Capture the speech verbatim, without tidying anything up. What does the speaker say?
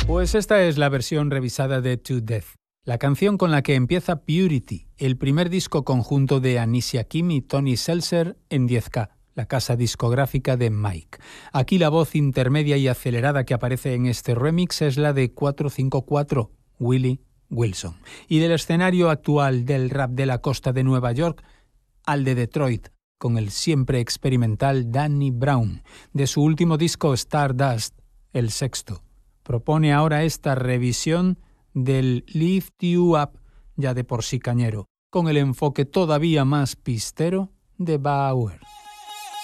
Pues esta es la versión revisada de To Death, la canción con la que empieza Purity, el primer disco conjunto de Anicia Kim y Tony Seltzer en diez K, la casa discográfica de Mike. Aquí la voz intermedia y acelerada que aparece en este remix es la de cuatro cinco cuatro, Willie Wilson. Y del escenario actual del rap de la costa de Nueva York al de Detroit, con el siempre experimental Danny Brown, de su último disco Stardust, el sexto. Propone ahora esta revisión del Lift You Up, ya de por sí cañero, con el enfoque todavía más pistero de Bauer.